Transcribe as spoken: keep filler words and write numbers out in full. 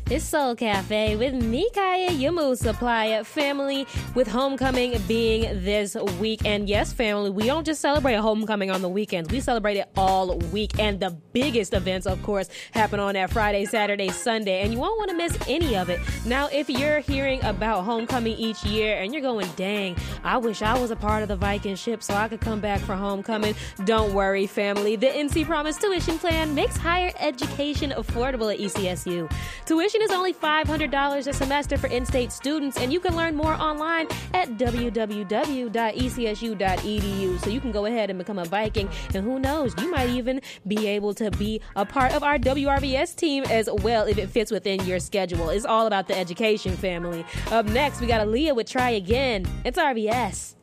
It's Soul Cafe with me, Kaya, your mood supplier. Family, with homecoming being this week. And yes, family, we don't just celebrate a homecoming on the weekends. We celebrate it all week. And the biggest events, of course, happen on that Friday, Saturday, Sunday. And you won't want to miss any of it. Now, if you're hearing about homecoming each year and you're going, dang, I wish I was a part of the Viking ship so I could come back for homecoming, don't worry, family. The N C Promise tuition plan makes higher education affordable at E C S U. Tuition is only five hundred dollars a semester for in-state students, and you can learn more online at w w w dot e c s u dot e d u. So you can go ahead and become a Viking, and who knows, you might even be able to be a part of our W R V S team as well if it fits within your schedule. It's all about the education, family. Up next, we got Aaliyah with Try Again. It's R V S.